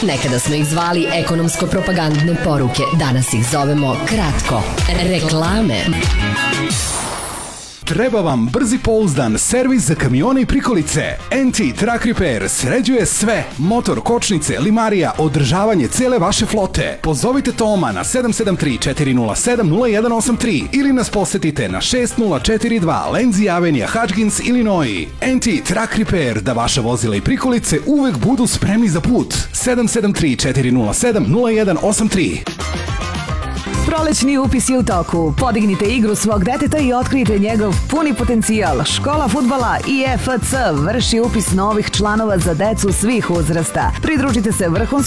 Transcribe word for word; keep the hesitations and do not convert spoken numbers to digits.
Nekada smo ih zvali ekonomsko-propagandne poruke, danas ih zovemo kratko reklame. Treba vam brzi pouzdan servis za kamione i prikolice. en te Truck Repair sređuje sve. Motor, kočnice, limarija, održavanje cele vaše flote. Pozovite Toma na sedam sedam tri četiri nula sedam nula jedan osam tri ili nas posetite na šest nula četiri dva Lenzi Avenija, Hutchins, Illinois. en te Truck Repair, da vaša vozila i prikolice uvek budu spremni za put. sedam sedam tri četiri nula sedam nula jedan osam tri. Prolećni upis je u toku. Podignite igru svog deteta i otkrijte njegov puni potencijal. Škola fudbala i e ef ce vrši upis novih članova za decu svih uzrasta. Pridružite se vrhunskom